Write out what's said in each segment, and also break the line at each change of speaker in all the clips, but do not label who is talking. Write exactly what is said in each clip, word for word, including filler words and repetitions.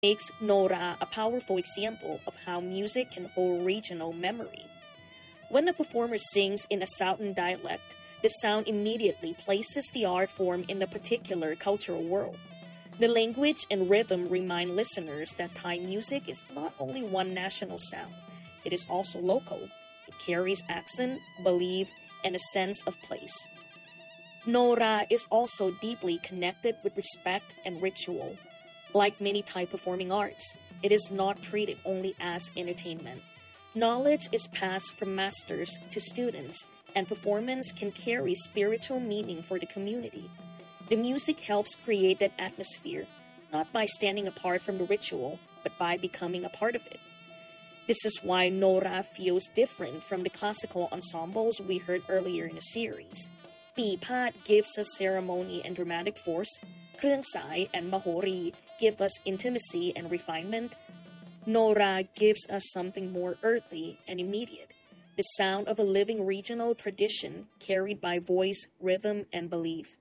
makes Nora a powerful example of how music can hold regional memory. When a performer sings in a Southern dialect, the sound immediately places the art form in a particular cultural world. The language and rhythm remind listeners that Thai music is not only one national sound, it is also local. It carries accent, belief, and a sense of place. Nora is also deeply connected with respect and ritual. Like many Thai performing arts, it is not treated only as entertainment. Knowledge is passed from masters to students, and performance can carry spiritual meaning for the community. The music helps create that atmosphere, not by standing apart from the ritual, but by becoming a part of it. This is why Nora feels different from the classical ensembles we heard earlier in the series. Pi Phat gives us ceremony and dramatic force. Krung Sai and Mahori give us intimacy and refinement. Nora gives us something more earthly and immediate, the sound of a living regional tradition carried by voice, rhythm, and belief.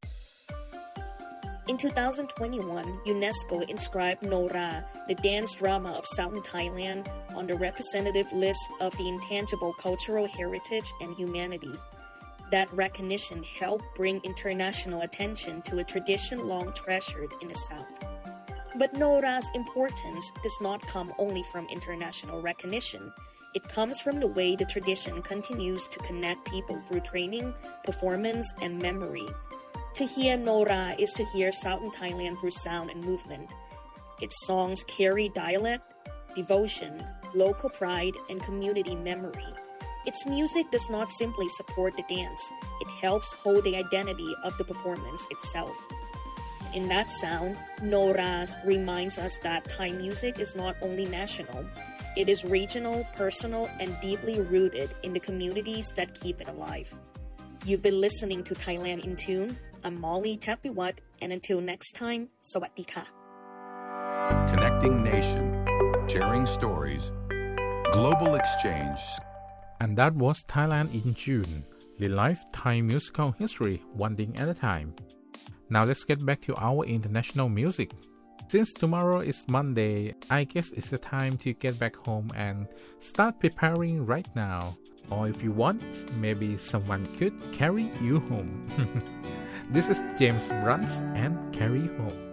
In two thousand twenty-one, UNESCO inscribed Nora, the dance drama of Southern Thailand, on the representative list of the intangible cultural heritage and humanity. That recognition helped bring international attention to a tradition long treasured in the South. But Nora's importance does not come only from international recognition. It comes from the way the tradition continues to connect people through training, performance, and memory. To hear Nora is to hear Southern Thailand through sound and movement. Its songs carry dialect, devotion, local pride, and community memory. Its music does not simply support the dance, it helps hold the identity of the performance itself. In that sound, Nora reminds us that Thai music is not only national, it is regional, personal, and deeply rooted in the communities that keep it alive. You've been listening to Thailand in Tune. I'm Molly Tapiwat, and until next time, Sawadee ka.
Connecting nation, sharing stories, global exchange.
And that was Thailand in June, the live Thai musical history one thing at a time. Now let's get back to our international music. Since tomorrow is Monday, I guess it's the time to get back home and start preparing right now. Or if you want, maybe someone could carry you home. This is James Bruns and Carry Home.